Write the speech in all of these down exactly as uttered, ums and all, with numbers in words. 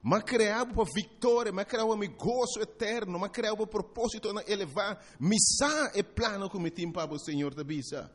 Mas criado para vitória, mas criado para gozo eterno, mas criado para propósito de elevar. Missa é plano que me tem para o Senhor da bisa.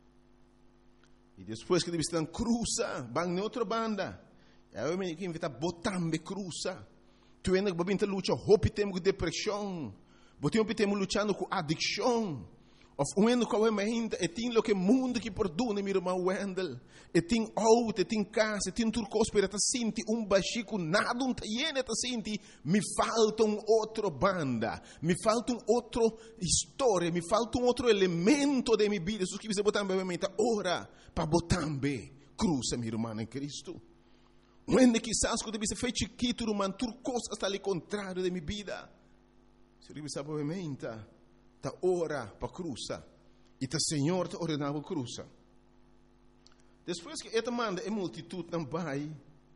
E depois que eles estão cruza, vão na outra banda. Eu me digo que botambe cruza. Tu ainda que babinta luta, hope temos com depressão. Botinho temos lutando com adicção. Of uendo com a mente, e tem lo que mundo que perdona, meu irmão Wendel. E tem auto, e tem casa, e tem tudo coisa para te sentir um baixinho, nada um taiene te sentir. Me falta um outro banda, me falta um outro história, me falta um outro elemento de minha vida. Isso que você botar na minha mente, ora, para botar bem, cruza, meu irmão em Cristo. Uendo quizás quando você fez chiquito, irmão, tudo coisa está ali contrário de minha vida. Se você sabe a minha mente, ta ora para cruza e ta Senhor te ordenava cruza. Depois que esta manda é multitud não vai,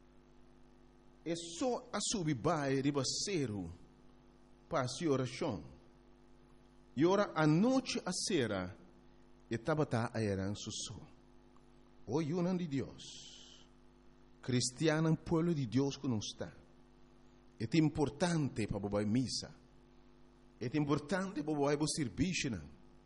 é só a subir vai ribaceiro para a oração. E ora a noite a sera e tabata a eran susso. O yunan de Deus, cristiano pueblo de Deus que não está. É importante para bobar missa. É importante para o serviço.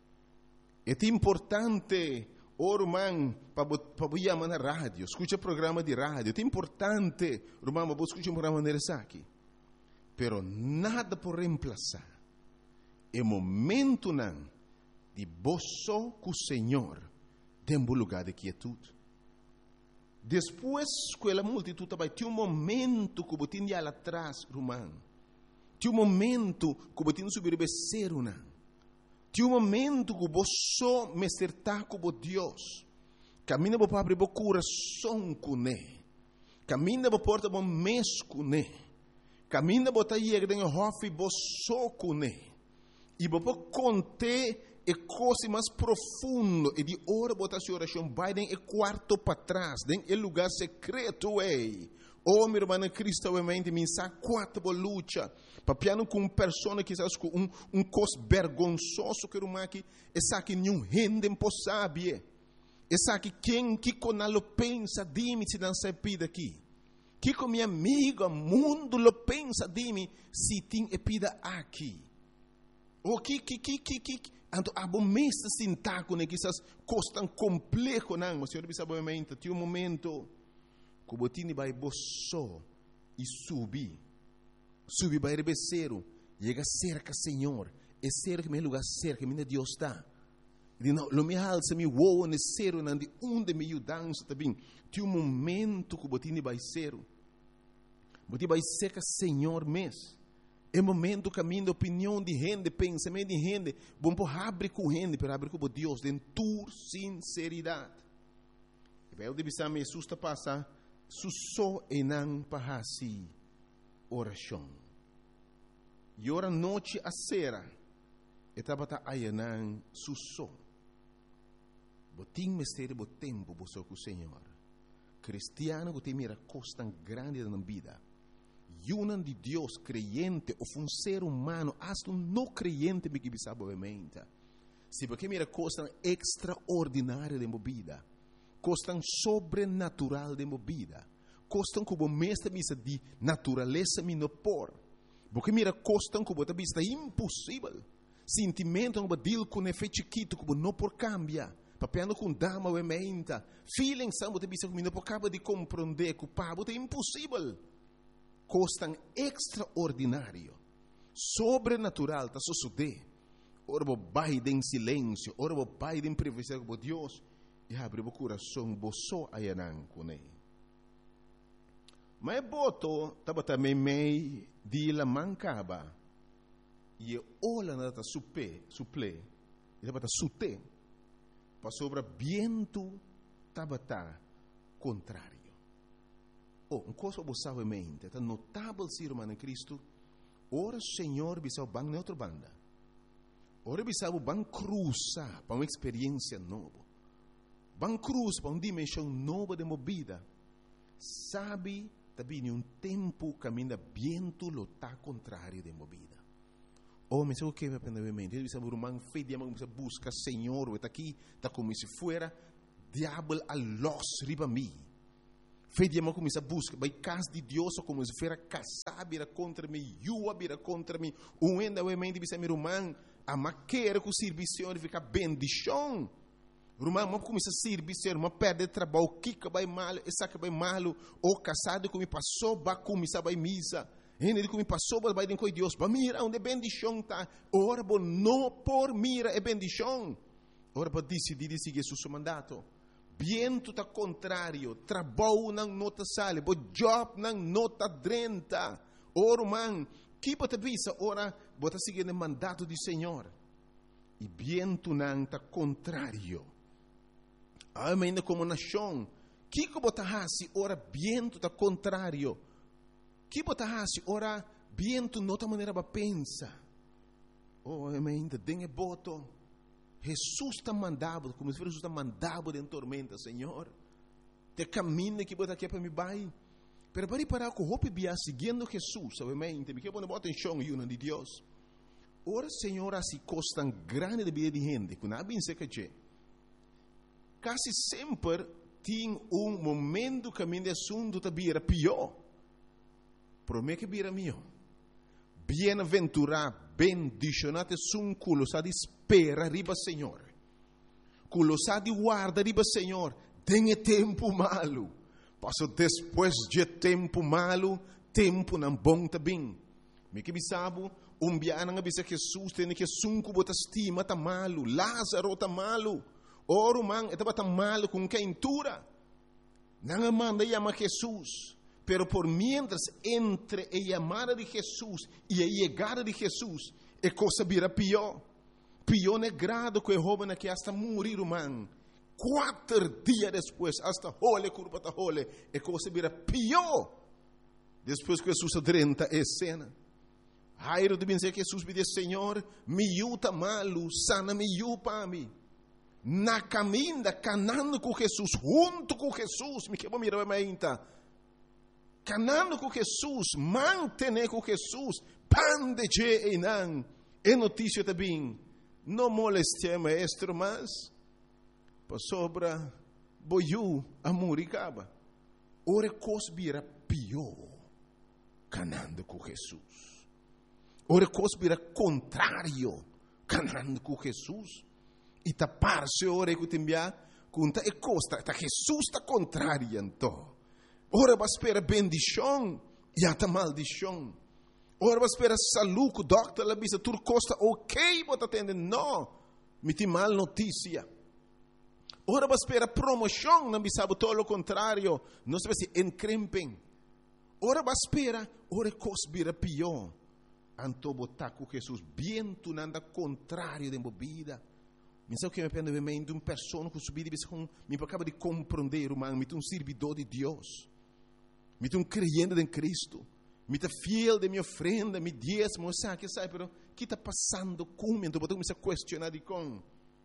É importante, irmão, para o chamar na rádio. Escuta programa de rádio. É importante, irmão, para escutar um programa de aqui. Pero nada por reemplazar. É momento não de boço com o Senhor dentro do lugar de quietude. Depois que a multitud vai ter um momento que você tinha lá atrás, irmão. Tinha um momento que você não subir becerro, não. Tinha um momento que você me acertar com Deus. Caminha para abrir o coração com Ele. Caminha para porta o mês com Ele. Caminha para ir em hofe você com Ele. E para conter a coisa mais profunda e de hora botar sua oração vai em quarto para trás, em lugar secreto é. Oh, meu irmão, Cristo, obviamente, me sa quatro luta. Papiano com uma pessoa que está com um, um cos vergonzoso que uma que essa que nenhum rende impossível. Essa que quem que com lo pensa de mim se não se pida aqui. Que com minha amiga, mundo lo pensa de mim se tem epida aqui. O que que que que que anto abomesta sintaco né que essas coisas tão complexo não, mas senhor sabe obviamente, tem um momento que o botini vai boço e subir. Subir vai rebeceiro, chega cerca, Senhor, é cerca, meu lugar cerca, meu Deus está. E não, lo me alça, me voa, ne cero, não de onde me dança também. Tem um momento que o botini vai ser, botini vai cerca, Senhor, mês. É momento caminho de opinião de gente, pensamento de gente, bom por abrir com gente, para abrir com Deus, de tua sinceridade. E vai o de bisar me susta passar, susso e não parasi. Oração. E ora noite a sera, etapa ta ayanan susso. Botim mistério bo tempo bo com o Senhor. Cristiano que tem mira coisa tão grande na vida. Yunan de Deus creyente ou um ser humano, hasta um não creyente me que sabe obviamente. Se porque mira coisa tão extraordinária de vida, coisa tão sobrenatural de vida. Costam como mestre misa de natureza minopor. Porque mira costam como a vista impossível. Sentimento como dil com efeito chiquito como não por cambia. Papiando com dama ou emenda. Feeling são a vista como não por cabo de compreender que o pabo é impossível. Costam extraordinário. Sobrenatural tá suceder. Ora bo baile em silêncio, ora bo baile em privacidade com Deus. E abre o coração bo só ayanan com ele. Mas boto tava também meio de la mancaba e olha na ta supe suple e tava ta sute para sobre viento tava ta contrário. Oh, um coisa observa mente, tá notável ser humano em Cristo. Ora Senhor bisau bang na outra banda. Ora bisau bang cruza para uma experiência nova. Bang cruz para uma dimensão nova de movida. Sabe também um tempo caminha viento lo tá contrário de movida. Oh, mas o que vai aprender mente? Ele sabe um fé de amor, busca Senhor, está aqui, está como se fuera diabo a los riba mim. Fé de amor começa a buscar, vai casa de Deus, como se fosse casar, vira contra mim, eu vira contra mim, um ainda o emenda de meu irmão, a maquera com o serviço de ficar bendição. O irmão, não começa a servir, irmão, perde trabalho, o que vai mal, essa que vai mal, ou casado que me passou, vai começar a misa. Ele que me passou, vai com Deus, vai mira onde bendição está. Ora, não por mira é bendição. Ora, para decidir seguir seu mandato. Viento está contrário, trabalho não nota sale, bo job não nota drenta. Ora, man, que pode visa, ora, bota seguir o mandato do Senhor. E viento não está contrário. Ainda como nação, que que bota hasi, ora, viento está contrário. Que bota hasi, ora, viento nota maneira para pensar. Oh, ainda tem boto. Jesus está mandado, como se Jesus está mandado em tormenta, Senhor. Te caminho que bota aqui para me vai. Pero para parar com o bia seguindo Jesus, obviamente, me quero botar atenção e uma de Deus. Ora, Senhor, assim costa grande de vida de gente, que não bem se que quase sempre tem um momento que a minha assunto está bira pior. Promete que bira melhor. Bem-aventurado, bendicionado sun culo sa di spera riba Senhor. Culo sa di guarda riba Senhor. Tem tempo malo. Passo depois de tempo malo, tempo não bom também. Me que bisabo, um biana nga bisa Jesus tem que sunku bota estima tá malo, Lázaro tá malo. Oro man, etaba tá malo com quem tura. Não manda chama Jesus. Pero por mientras entre a llamada de Jesús y a llegada de Jesús, a cosa vira pior. Pior negrado que o joven que hasta morir, man. Cuatro días después, hasta hole, curva ta hole, a cosa vira pior. Después que Jesús adrenta a escena. Jairo de dizer que Jesus me diz, Senhor, me yuta malo, sana me yu para mim. Na caminda, canando com Jesus, junto com Jesus, me quebra mirar a minha canando com Jesus, mantener com Jesus, pan de je e não, é notícia também, não moleste maestro, mas, para sobra, boiu, amor e caba, ora cosbira pior, canando com Jesus, ora cosbira contrário, canando com Jesus, e tapar-se ora que te enviar, conta e costa, tá Jesus está contrário, então. Ora vai esperar bendição e até maldição. Ora vai esperar saúde, o doctor lá bisa tur costa ok, bota atender, não, me tem mal notícia. Ora vai esperar promoção, não bisa todo o contrário, não se vai se encrempem. Ora vai esperar, ora cosbira pior. Anto botar com Jesus, bem tu nanda contrário de bebida. Me sabe o que me pende de uma pessoa que subir e me acaba de compreender, humano, me tem um servidor de Deus. Me tem um creyente em Cristo. Me está fiel de minha ofrenda, me diezmo, sabe que sabe, pero que está passando comigo? Então, eu me questionar de com.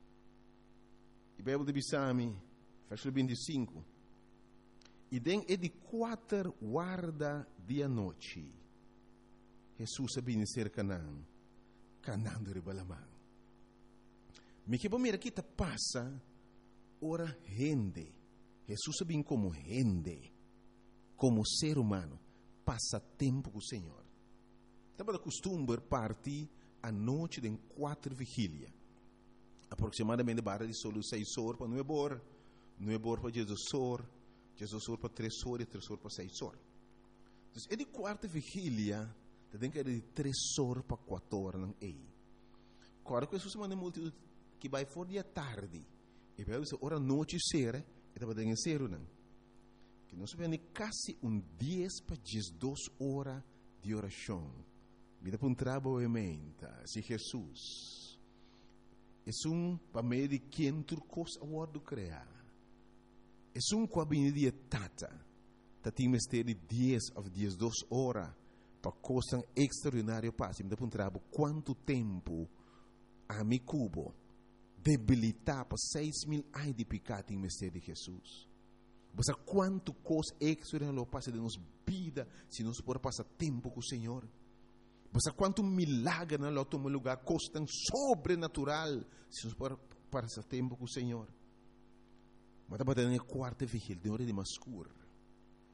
E Bíblia de Bissami, versículo vinte e cinco. E den é de quatro guarda de a noite. Jesus sabia ser Canaã, Canaã de Balamã. Me que bom mira que está passa, ora rende. Jesus sabia como rende. Como ser humano, passa tempo com o Senhor. Estava de costume partir à noite em quatro vigílias. Aproximadamente barra de solo seis horas para nove horas, nove horas para Jesus horas, Jesus horas para três horas e três horas para seis horas. Então, é de quarta vigília, tem que ser de três horas para quatro horas. Não é. Agora, que Jesus manda multidão que vai fora de tarde, e vai dizer, hora noite será, e estava dentro de ser, não? Que nós vemos quase um dez para duas horas de oração. Mira para um trabalho emenda, se Jesus é um para meio de quem turcos a word criar. É um com a benedita tata, tá tem mistério de dez ou duas horas para coisa extraordinária passe. Mira para um trabalho quanto tempo a mi cubo debilitar para seis mil anos de pecado em mistério de Jesus. Você quanto coisa extraordinária passa de nossa vida se nós podemos passar tempo com o Senhor. Você quanto milagre na nosso lugar coisa sobrenatural se nós podemos passar tempo com o Senhor. Mas estava dando a quarta vigília, de hora de mascur.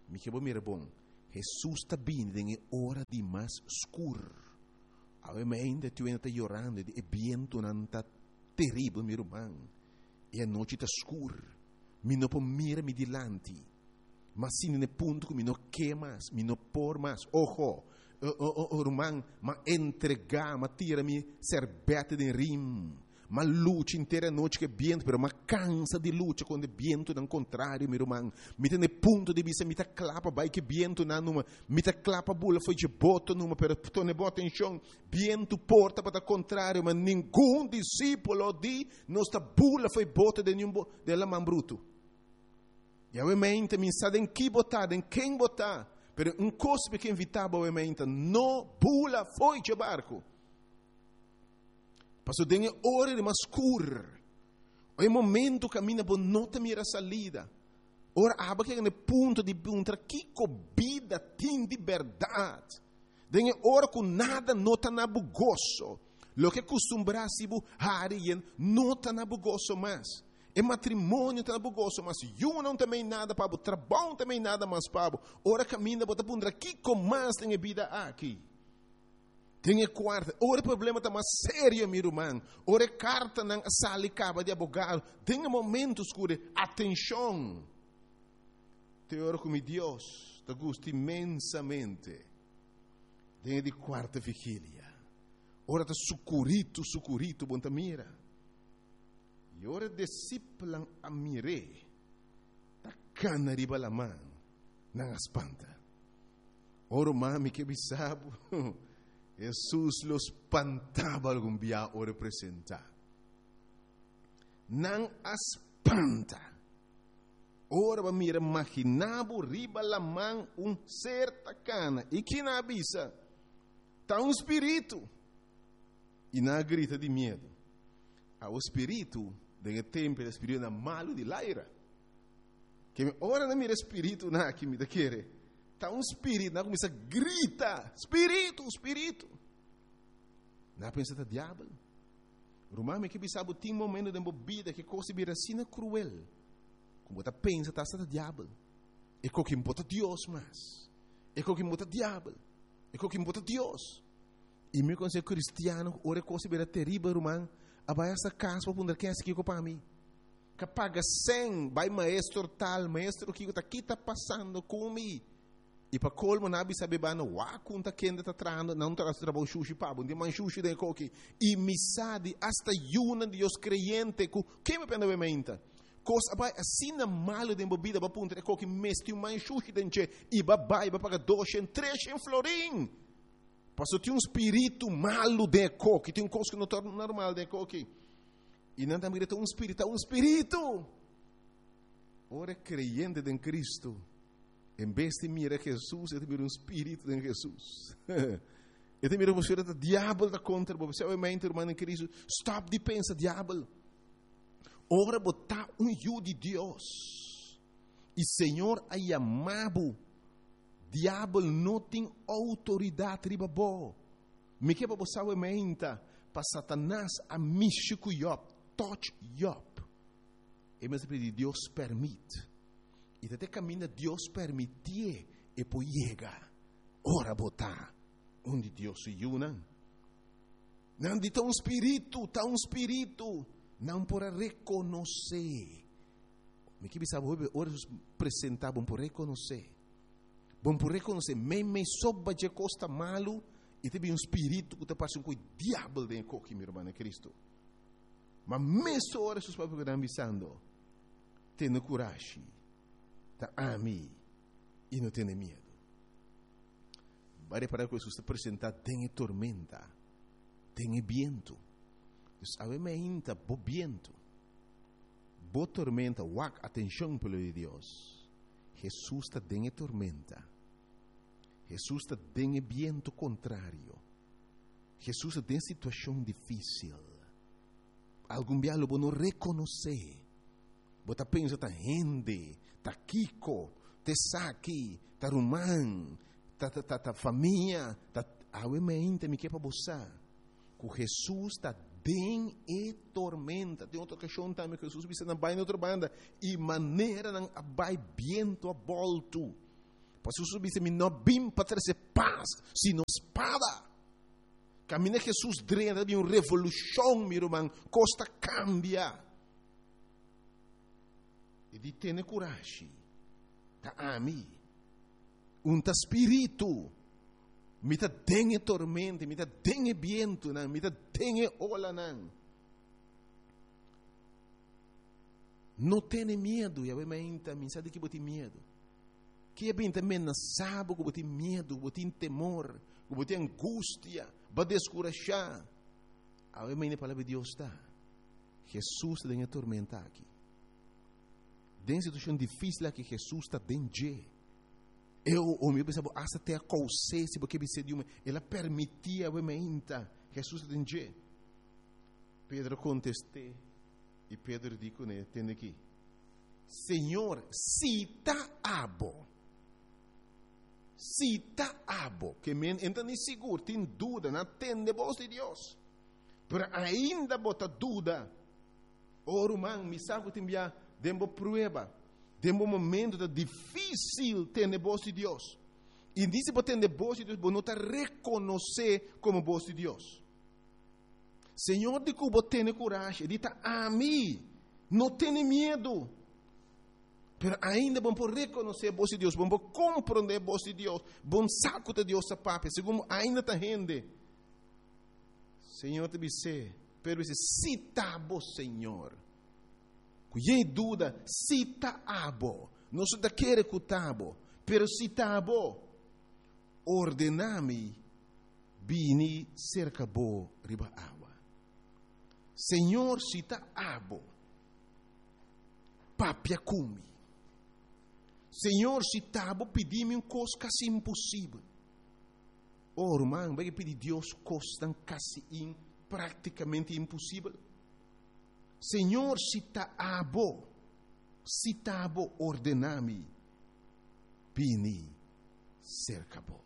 Me que mira bom. Jesus está vindo em hora de mais escuro. Obviamente, tu ainda está chorando, e viento não está terrível, meu irmão. E a noite está escura. Me não pode mirar me dilante. Mas se no ponto que me não quer mais, me não por mais. Ojo, o, o, o irmão, ma entregar, ma tira-me serbete de rim. Ma luta inteira noite que viento, pero ma cansa de luta quando viento não contrário, meu irmão. Me tem ponto de vista, me tá clapa, vai que viento não numa, me tá clapa bula foi de boto numa, pero tu ne bota em chão, viento porta para contrário, mas nenhum discípulo de nossa bula foi bota de nenhum de la man bruto. E obviamente me sabe em que botar, em quem botar, pero um cospe que invitava obviamente, no bula foi de barco. Passou dengue hora de mascur. O momento caminha por nota mira salida. Ora aba que no ponto de punta que cobida tem de verdade. Dengue hora com nada nota na bugoso. Lo que costumbrasse bu harien nota na bugoso mais. E matrimônio tá na bugoso, mas eu não também nada para o trabalho também nada mais para. Ora caminha bota punta que com mais tem vida aqui. Tem quarta, ora problema está mais sério, meu irmão. Ora carta não sale caba de abogado. Tem momentos que atenção. Te oro com Deus, te gusta imensamente. Tem de quarta vigília. Ora está sucurito, sucurito, bom mira. E ora discípulo a mire. Ta cana riba la mão, não espanta. Ora mami que bisabo. Jesus los espantava algum dia o representar. Não espanta. Ora va mira imaginavo riba la mão um certa cana. E que na avisa? Tá um espírito. E na grita de medo. O espírito, de tempo, o espírito é malo de laira. Que ora não mira espírito na que me quer. Está um espírito, não começa a gritar, espírito, espírito. Não pensa que é diabo. Romano que sabe tem momento de bebida que coisa vira assim cruel. Como você pensa que está diabo. É o que importa Deus mais. É o que importa diabo. É o que importa Deus. E meu conselho cristiano, ora coisa vira terrível, romano. Abai essa casa para poder quem é que para mim. Que paga cem, vai maestro tal, maestro que está aqui está passando comigo. E para colmo nabi sabe bana wa kunta kenda ta trando não traz trabalho sushi pa bom de man sushi de coque e misade hasta yuna de os creyente ku que me pende menta coisa vai assim na malo de bebida para punta coque mesti um man sushi denche e babai ba paga dois em três em florim passou tem um espírito malo de coque tem um coisa que não torna normal de coque e não também tem um espírito um espírito ora creyente em Cristo. Em vez de mirar Jesus, eu te miro um espírito de Jesus. Eu te miro um espírito do diabo da contra você. Obviamente, irmão em Cristo, stop de pensar diabo. Ora botar um eu de Deus. E Senhor a chamado. Diabo não tem autoridade riba bo. Me que para você obviamente para Satanás a mexer com Job, touch Job. E mas Deus permite. E até caminha Deus permitir e depois chega. Ora botar onde Deus se une. Não de um espírito, tá um espírito. Não por reconhecer. Me que sabe ora apresentar bom por reconhecer. Bom por reconhecer. Me me soba de costa malo e tem um espírito que te passa com o diabo de coque, meu irmão, Cristo. Mas mesmo ora seus papéis que estão avisando. Tenha coragem. Tá a mim e não tem medo. Vai para que Jesus te apresentar tem tormenta, tem viento. Obviamente, bo viento, bo tormenta, wak atenção pelo de Deus. Jesus está tem tormenta. Jesus está tem viento contrário. Jesus tem situação difícil. Algum dia lo não reconhecer. Você pensa tá rende. Ta Kiko, te Saki, ta Rumán, ta, ta, ta, ta família, ta obviamente me quer para você. Que Jesus está bem e tormenta. Tem outra questão também que Jesus disse na baina outra banda e maneira não vai viento a volto. Pastor Jesus disse, me não vim para trazer paz, sino espada. Caminha Jesus drena de uma revolução, meu irmão, costa cambia. E de ter coragem, tá a mim, um tá espírito, me tá dengue tormenta, me tá dengue viento, me tá dengue ola, não. Não tenha medo, eu mente, me sabe que bote medo. Que é bem também não sabe que bote medo, bote temor, bote angústia, vai descorajar. Eu mente a palavra de Deus está. Jesus está em tormenta aqui. Tem situação difícil aqui, Jesus está dentro. Eu, o meu pensava, hasta até a consciência, porque você de uma, ela permitia, eu mente, Jesus está dentro. Pedro contestou. E Pedro disse, né, tem aqui, Senhor, se está abo, se está abo, que me ainda nem seguro, tem dúvida, não tem de voz de Deus, mas ainda bota dúvida, ora, irmão, me sabe que tem já, dembo prueba, dembo momento de difícil ter de voz de Deus, e disse para ter de voz de Deus, você não está reconhecer como voz de Deus. Senhor, de que você tem coragem, diz a mim, não tenha medo. Mas ainda vamos reconhecer a voz de Deus, vamos compreender a voz de Deus, vamos saco de Deus a papai, segundo ainda está rende. Senhor, te disse, pero disse, se está bom, Senhor. Cuidei dúvida, se está abo, não se quer que está bom, pero se está bom, ordename, vini cerca bo riba água. Senhor, se está abo, papia cumi. Senhor, se está abo, pedi-me um coisa quase impossível. Oh, irmão, vai pedir Deus coisa quase in, praticamente impossível. Senhor, se está abo, se está abo, ordename, vini cerca bo.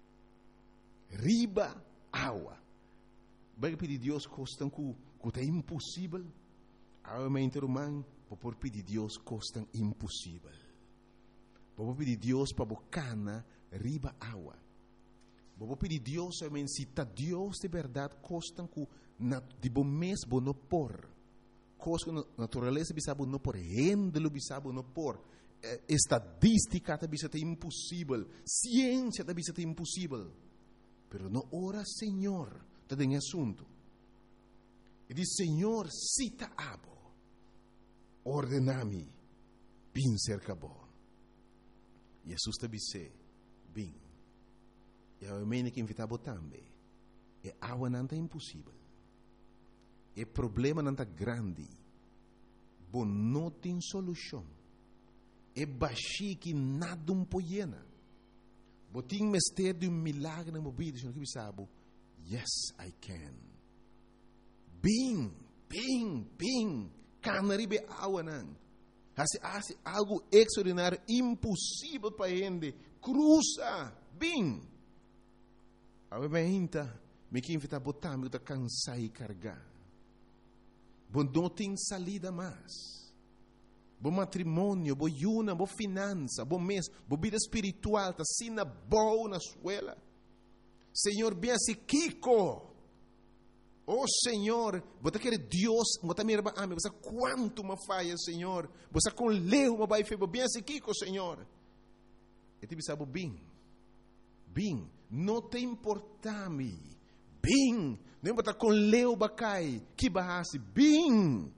Riba água. Vai pedir Deus coisa que é impossível, realmente, irmão, vou pedir Deus coisa impossível. Vou pedir Deus para bocana riba água. Vou pedir Deus, realmente, se está Deus de verdade, coisa que de bom mês vou não pôr. Coisa que a natureza bisabo não pôr, rendelo bisabo não pôr. Estadística também é impossível, ciência também é impossível. Pero não ora, Senhor, está em assunto. E diz, Senhor, cita abo, ordenami, bin cerca bo. Jesus te disse, bin. E a mene que invitava também. E água não é impossível. E problema não é grande. Bom, não tem solução. E baixi que nada um poiena. Botim mestre de um milagre na mobília, Senhor, que sabe? Yes, I can. Bem, bem, bem, canaribe água não. Hace, hace algo extraordinário, impossível para ele. Cruza, bem. Obviamente, me que invita a botar, me que cansar e carregar. Bom, não tem salida mais. Bom matrimônio, bom yuna, bom finança, bom mês, bom vida espiritual, está sina boa na escola. Senhor, bem assim, Kiko. Oh, Senhor, você quer Deus, você me ama, você quanto me falha, Senhor. Você com leu, me vai fazer, bem assim, Kiko, Senhor. E te sabe, bem, bem, não te importa-me, bem, não importa com leu, bacai, que barrasse, bem.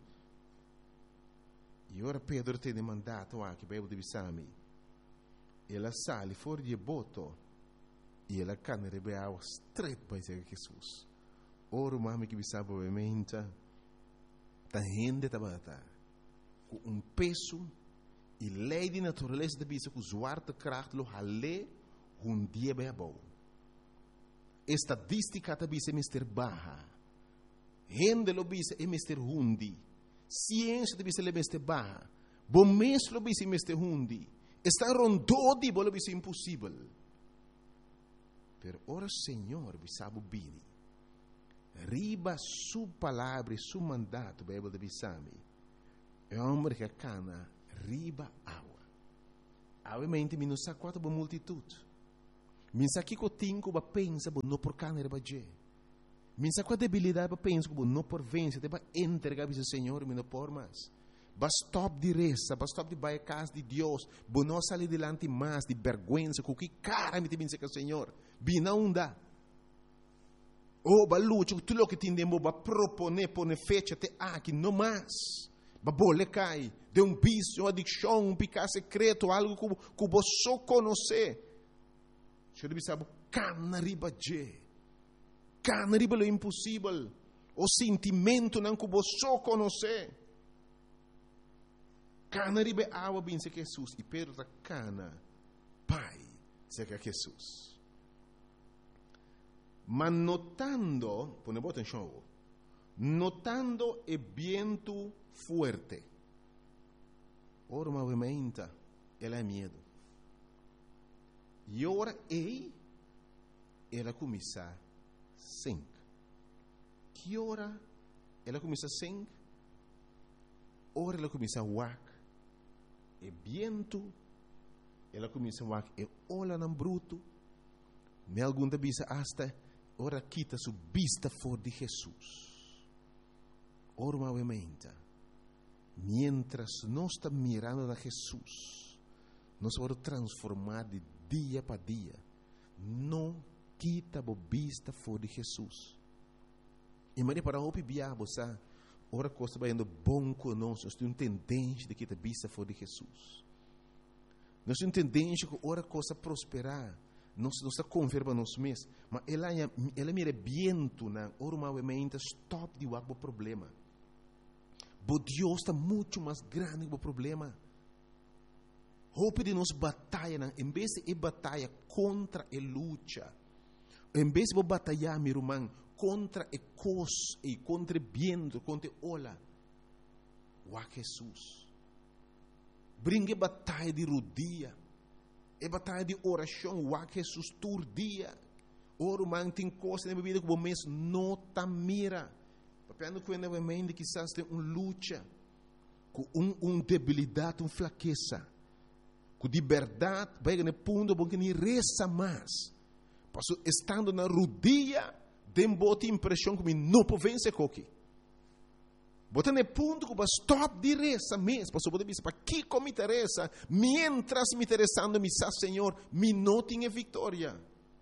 E ora Pedro tem mandato aqui, para eu te bisami. Ela sale fora de boto, e ela cana rebe água straight para Jesus. Ora, mami que bisaba obviamente, ta gente tabata, com um peso, e lei de natureza da bisa, com zwarte kracht lo hale, um dia bem bom. Estadística da bisa é mister baja. Gente lo bisa é mister hundi. Ciência da bisa é mister baja. Bom mês lo bisa é mister hundi. Está rondou de bolo bisa impossível. Pero ora Senhor bisabo bini. Riba su palavra e su mandato, Bíblia de Bisami. É homem que cana riba água. Obviamente, mi non sa quanto ba multitude. Mi sa que tinco ba pensa ba no por canere ba je. Mi sa qua debilidade ba pensa ba no por vence, te ba entregar ao Senhor, mi no por mais. Ba stop di resa, ba stop di vai a casa de Deus, ba no salir delante mais de vergüenza, com que cara me te bense com o Senhor. Bina unda. Oh, ba luce, tu lo che ti indembo ba propone, pone fecha te aqui, no mais. Ba bole cai, de um vício, uma adicção, um pecado secreto, algo que, que você só conhece. Você deve saber, cana riba je. Cana riba lo impossível. O sentimento não que você só conhece. Cana riba água bem se Jesus. E Pedro está cana, pai, se que Jesus. Mas notando, pone boa atenção, notando o vento fuerte, ora movimenta, ela é medo. E ora ei, ela começa a sing. Que ora ela começa a sing? Ora ela começa a wak. E vento, ela começa a wak. E olha no bruto. Me algum da bisa hasta ora quita su vista for de Jesus. Ora movimenta. Mientras nós estamos mirando a Jesus, nós vamos transformar de dia para dia. Não quita a vista fora de Jesus. E mas para o biabo, sabe? Ora coisa vai indo bom conosco. Nós temos tendência de quitar a vista fora de Jesus. Nós temos tendência que ora coisa prosperar. Nós não está converba nós mesmos. Mas ela ela mira viento na ora movimenta stop de o problema. Mas Deus está muito mais grande que o problema. Roupa de nós batalha, em vez de batalha contra a luta, em vez de batalhar, meu irmão, contra a coisa e contra o vento, contra a ola, o Jesus. Brinque batalha de rodia, é batalha de oração, o Jesus todo dia. Ora, irmão, tem coisa na vida que o mês não está mira. Papiando com ele, obviamente, quizás tem uma luta, com uma um debilidade, uma fraqueza, com liberdade, vai no ponto bom que nem reza mais. Passo estando na rodia, tem boa impressão que não pode vencer coque. Bota no ponto que vai stop de reza mesmo. Passo pode dizer, para que como me interessa, mientras me interessando, me sa Senhor, me não tem vitória.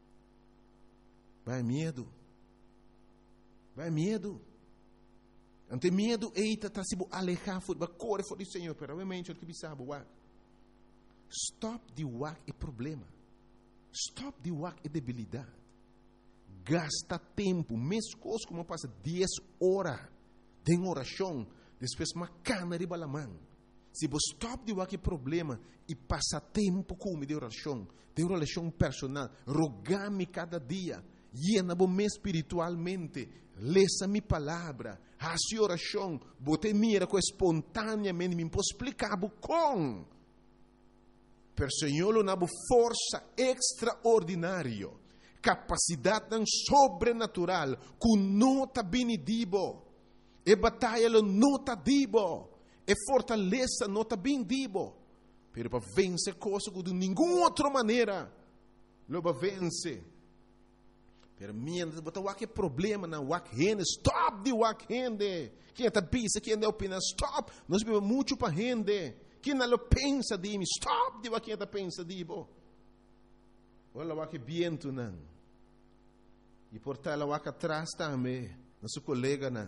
Vai medo. Vai medo. Ante medo, eita, está se alejar, vai correr fora do Senhor. Pero obviamente, o que sabe, o stop de wak é problema. Stop de wak é debilidade. Gasta tempo, mesmo coisa como passa dez horas de oração, depois uma cana de balamão. Se você stop de wak é problema e passa tempo com de oração, de oração personal, rogar-me cada dia, llena-me espiritualmente, lesa minha palavra, hace oração, bote mira com espontaneamente, me posso explicar com. Per Senhor uma força extraordinária, capacidade sobrenatural, que não está benedibo, e batalha não está dibo, e fortaleza não está benedibo, pero para vencer coisas que de nenhuma outra maneira, não vai vencer. Pero mientras botar o que problema na wak rende, stop de wak rende. Quem está pensa, quem não opina, stop. Nós vivemos muito para rende. Quem não pensa de mim, stop de wak quem está pensa de mim. Olha o wak viento não. E por tal o wak atrás também, nosso colega não.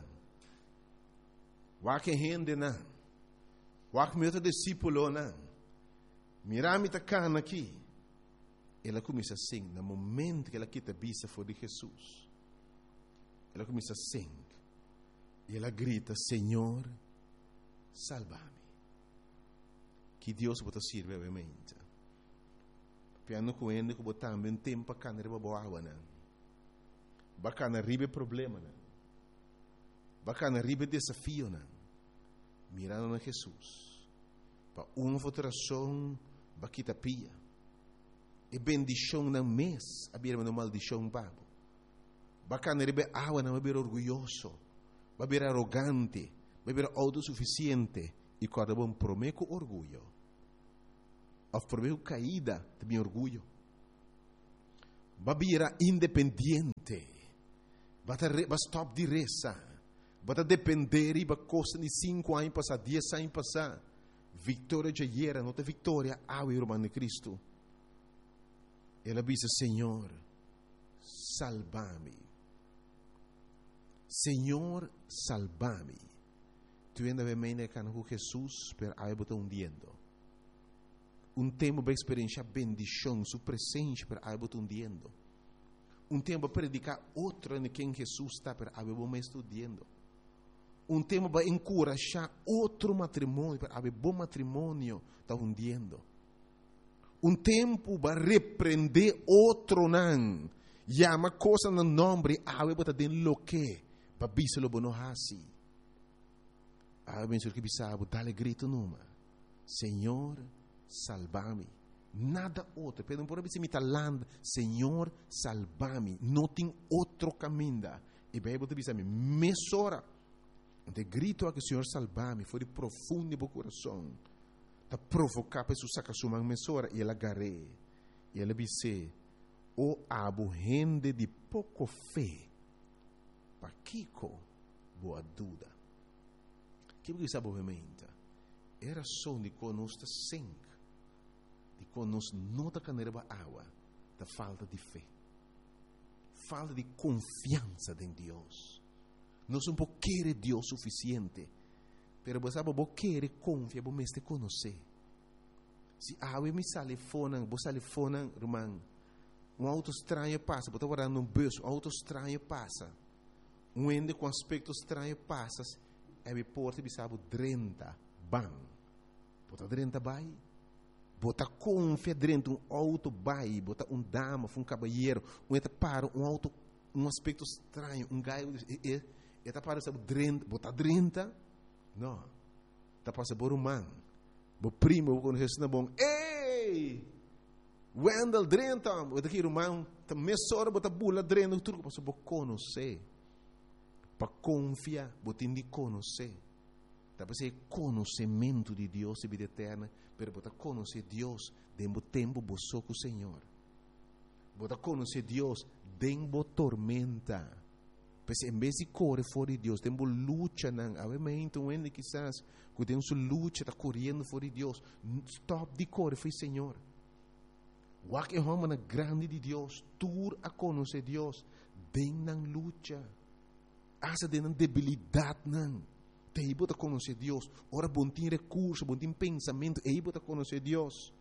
Wak rende não. Wak meu discípulo não. Mirame tá cana aqui. Ela começa a sing, no momento que ela quita a vista fora de Jesus. Ela começa a sing. E ela grita, Senhor, salva-me. Que Deus pode servir, obviamente. Piano com ele, que botar também tempo para canar a boa água, não. Bacana ribe problema, não. Bacana ribe desafio, não. Mirando na Jesus. Para uma votação, baquita pia. E bendição não mês, a bira uma maldição babo. Bacana rebe água não vai orgulhoso, vai vir arrogante, vai vir autossuficiente e cada bom promete com orgulho. of por meu caída de meu orgulho. Babira independente. Bata re, ba stop di resa. Bata dependere ba costa di cinco anos passar, dez anos passar. Vitória de era, não tem vitória ao irmão de Cristo. Ela disse, Senhor, salva-me. Senhor, salva-me. Tu ainda vem me com Jesus, pero aí botou hundiendo. Um tempo para experienciar bendição, sua presença, pero aí botou hundiendo. Um tempo para predicar outro em quem Jesus está, pero aí botou me estudando. Um tempo para encorajar outro matrimônio, pero aí bom matrimônio está hundiendo. Um tempo para repreender outro não. Llama coisa no nome, aí botou dentro lo que, para biselo bono hasi. Aí bem que bisabo, dá-lhe grito numa. Senhor, salva-me. Nada outro. Pero por isso me talando, Senhor, salva-me. Não tem outro caminho. E bem, você diz a mim, mesora. De grito a que o Senhor salva-me, foi de profundo no coração. Está provocar para sacar sua mão mesora e ela agarrei. E ela disse, o abo rende de pouco fé. Para Kiko, boa dúvida. Que você sabe obviamente? Era só de conosco sem. De conosco não da caneira água, da falta de fé. Falta de confiança em Deus. Não são por querer Deus suficiente. Pero você sabe, você querer confiar, você mesmo conhecer. Se a água me sale fora, você sale fora, irmão. Um auto estranho passa, você está guardando um bolso, um auto estranho passa. Um ende com aspecto estranho passa. É me porta e sabe trinta bang. Bota trinta bai. Bota confia dentro um auto bai, bota um dama, um cabalheiro, um eta para um auto, um aspecto estranho, um gaio, e eta para sabe trinta, bota trinta. Não. Tá passa por um man. Bo primo quando Jesus na bom. Ei! Wendel trinta, bota aqui irmão, tá mesora bota bula trinta, tudo passa bo conhecer. Para confiar, você tem de conhecer. Para ser conhecimento de Deus e vida eterna, para você conhecer Deus dentro do tempo você com o Senhor. Você conhecer Deus dentro da tormenta. Porque em vez de correr fora de Deus, tem luta, não. Obviamente, um ende quizás, que tem sua luta, está correndo fora de Deus. Stop de correr, foi Senhor. O que é uma grande de Deus, tur a conhecer Deus dentro da luta. Asa de debilidade não. Te bota conhecer Deus. Ora bom tem recurso, bom tem pensamento, e bota conhecer Deus.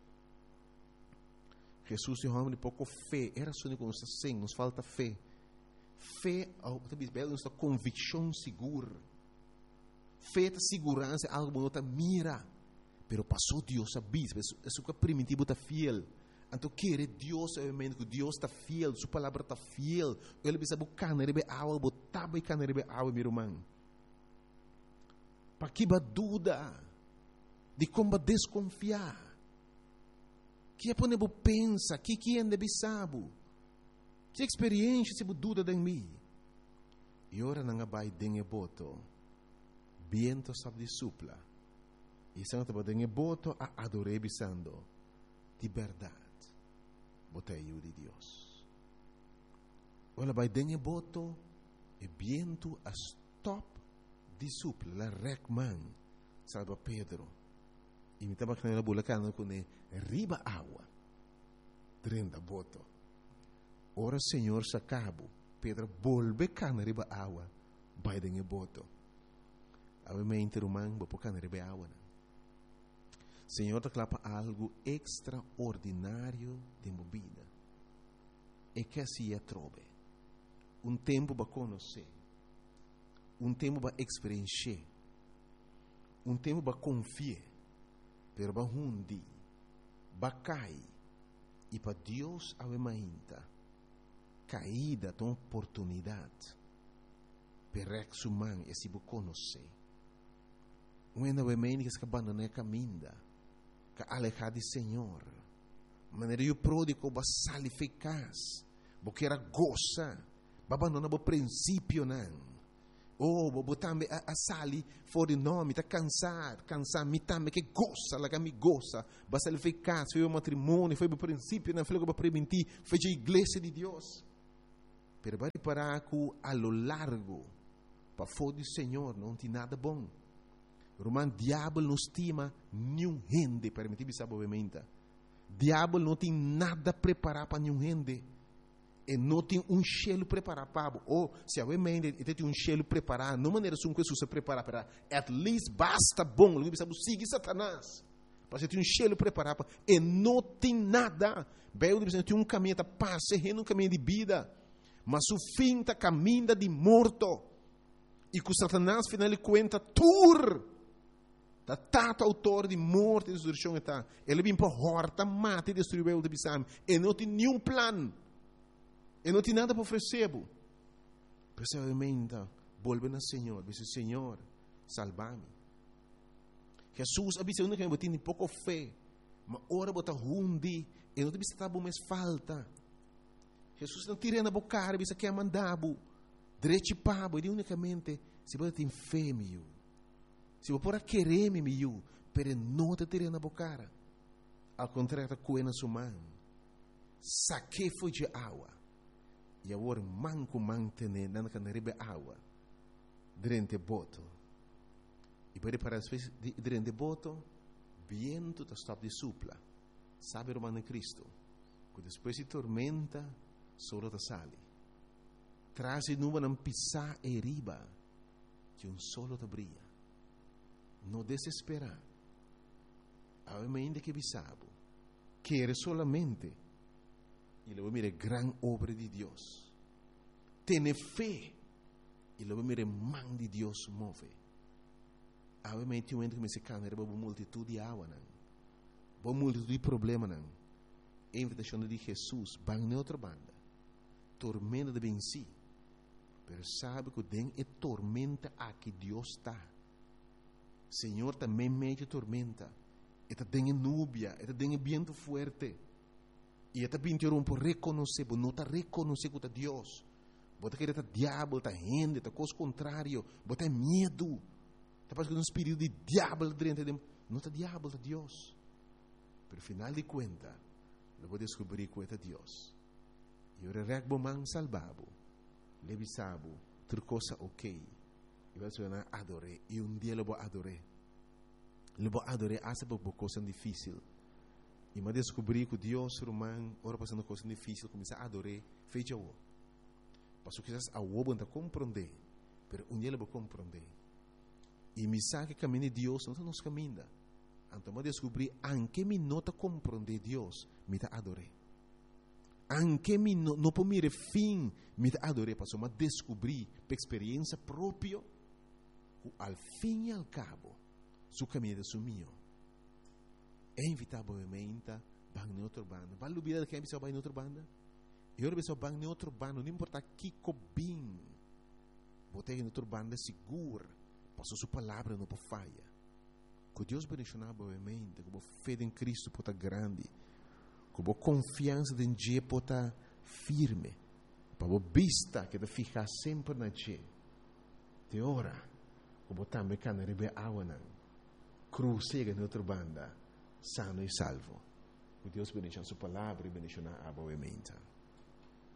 Jesus é um homem de pouco fé. Era só que nos sem, nos falta fé. Fé, talvez nos convicção segura. Fé é segurança, algo que não mira. Pero passou Deus a bis, isso que primitivo está fiel. Então, querer Deus, obviamente, que Deus está fiel, sua palavra está fiel. Ele precisa buscar, não é água, botar bem cá, não é água, meu irmão. Para que dúvida de como desconfiar. Que é para pensa, que que é de sabe. Que experiência se dúvida de mim. E ora não vai dengue boto. Viento sabe de supla. E se não te dengue boto, a adorei bisando. De verdade. Botei de Deus. Olha, vai dengue boto e viento a stop de supla, la recman, salva Pedro. E me estava canela bulacana com ele, riba água, trinta boto. Ora, Senhor, se acabo, Pedro, volve cana riba água, vai dengue boto. Obviamente, irmão, vou pôr cana riba água. Senhor, te clapa algo extraordinário de movida. E que assim é trobe. Um tempo para conhecer. Um tempo para experienciar. Um tempo para confiar. Pero para hundi. Para cair. E para Deus avemainta. Caída de uma oportunidade. Para ex humano e se para conhecer. Um ainda avemainta que se abandona a caminha. Que alejar de Senhor. Maneira o pródigo vai sair eficaz. Porque era goza. Vai abandonar o princípio não. Oh, bo tambe a, a sali fuori no, mi ta cansar, cansar, mi tambe che goza, la che mi goza. Basta il fai cazzo, fai un matrimonio, fai un principio, non fai che preventi, fai iglesia di Dios. Per vai riparare a lo largo, pa fuori di Signore, non ti nada bom. Roman diabolo non stima nenhum rende, permitivi sabe ovviamente. Diabolo não tem nada preparado para nenhum rende. E não tem um cheiro preparado para. Ou, se a mente tem um cheiro preparado, não maneira assim que se preparar para. At least basta bom. Não precisa seguir Satanás. Para ter um cheiro preparado para. E não tem nada. Bem, você tem um caminho de paz, um caminho de vida. Mas o fim está caminho de morto. E com Satanás, final de conta, tur. Da tato autor di morte e risurrezione età. Ele vem para horta, mata e destruiu o de bisam. E não tem nenhum plano. E não tem nada para oferecer. Precisamente, volve ao Senhor. Diz, Senhor, salva-me. Jesus avisa que eu tenho pouco fé. Mas ora bota hundi. E não te precisa estar mais falta. Jesus não tira na boca. Avisa que é mandado. Direito pabo. E unicamente, se você tem fé, meu. Se você pode querer me meu, pero não te tirei na boca. Ao contrário, coe na sua mão. Saque foi de água. E agora manco mantene na canaribe água. Durante boto. E pode parar durante boto, viento ta stop de supla. Sabe romano Cristo. Que depois de tormenta, solo ta sale. Trase nuvem não pisar e riba, que um solo ta brilha. Não desesperar. Obviamente que bisabo. Quer solamente. E luego mire gran obra de Dios. Tiene fe. E luego mire man de Dios move. Obviamente um ente que me se cana era uma multitud de água não. Uma multitud de problema não. A invitação de Jesus vai em outra banda. Tormenta de venci. Pero sabe que den é tormenta a que Deus está. Senhor também meio tormenta. Eta tem núbia, eta tem viento fuerte. E eta pintou por reconhecer, por não tá reconhecer que é Deus. Bota que eta diabo, tá gente, tá coisa contrário, bota medo. Tá passando um espírito de diabo dentro de não tá diabo, tá Deus. Pero final de conta, eu vou descobrir que é Deus. E eu regbo man salvabo. Levisabo, ter coisa ok. E vai se adorei. E um dia eu vou adorar. Eu vou adorar essa coisa difícil. E me descobri que Deus, irmão, ora passando coisa difícil, começa a adorar, fecha o. Passou que a o não compreender, mas um dia eu vou compreender. E me sabe que caminho de Deus não está nos caminhos. Então me descobri, anche me não está compreender Deus, me está adorar. Anche me não não por mire fim, me está adorar, passou me descobri, por experiência própria. Al fim e al cabo, su caminho é mio. É invitavelmente bang em outra banda. Vale o vida que é pessoa vai em outra banda? E outra pessoa bang em outra banda, não importa que cobim. Botei em outra banda seguro, passou sua palavra não pode falha. Que Deus bendicionar obviamente, com fé em Cristo pode grande, com confiança em Deus pode firme, para vista que te ficar sempre na Deus. Te ora. Como também quando rebe água não, cruzega na outra banda, sano e salvo. Que Deus bendiga a sua palavra e bendiga a boa mente.